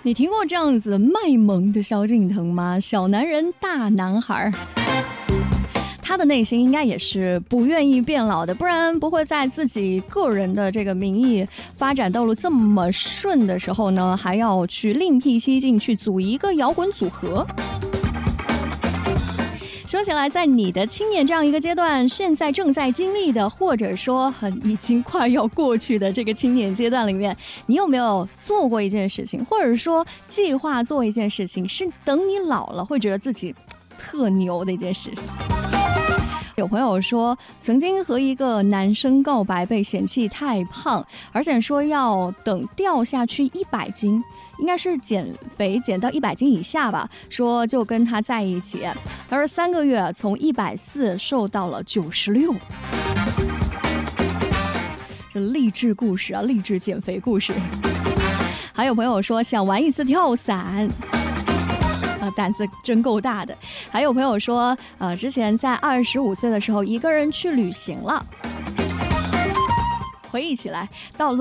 你听过这样子卖萌的萧敬腾吗？小男人大男孩，他的内心应该也是不愿意变老的，不然不会在自己个人的这个名义发展道路这么顺的时候呢，还要去另辟蹊径去组一个摇滚组合。说起来，在你的青年这样一个阶段，现在正在经历的，或者说已经快要过去的这个青年阶段里面，你有没有做过一件事情，或者说计划做一件事情，是等你老了会觉得自己特牛的一件事？有朋友说曾经和一个男生告白，被嫌弃太胖，而且说要等掉下去100斤，应该是减肥减到100斤以下吧，说就跟他在一起。他说3个月从140瘦到了96。这励志故事啊，励志减肥故事。还有朋友说想玩一次跳伞，胆子真够大的。还有朋友说之前在25岁的时候一个人去旅行了，回忆起来到